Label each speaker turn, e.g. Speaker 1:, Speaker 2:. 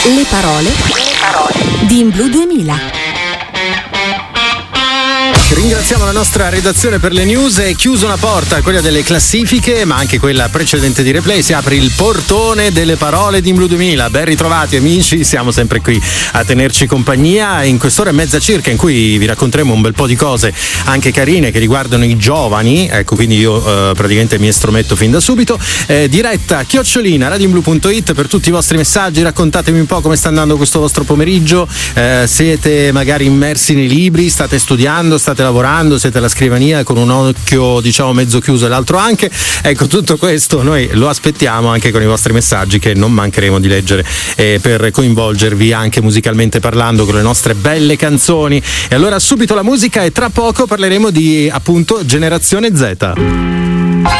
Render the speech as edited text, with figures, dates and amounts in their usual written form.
Speaker 1: Le parole di In Blu 2000.
Speaker 2: Ringraziamo la nostra redazione per le news. È chiusa una porta, quella delle classifiche, ma anche quella precedente di Replay. Si apre il portone delle parole di In Blu 2000. Ben ritrovati amici, siamo sempre qui a tenerci compagnia in quest'ora e mezza circa in cui vi racconteremo un bel po' di cose anche carine che riguardano i giovani. Ecco, quindi io praticamente mi estrometto fin da subito. Diretta @radioinblu.it per tutti i vostri messaggi. Raccontatemi un po' come sta andando questo vostro pomeriggio. Siete magari immersi nei libri, state studiando, state lavorando, siete alla scrivania con un occhio diciamo mezzo chiuso e l'altro anche. Ecco, tutto questo noi lo aspettiamo anche con i vostri messaggi che non mancheremo di leggere per coinvolgervi anche musicalmente parlando con le nostre belle canzoni. E allora subito la musica e tra poco parleremo di appunto Generazione Z.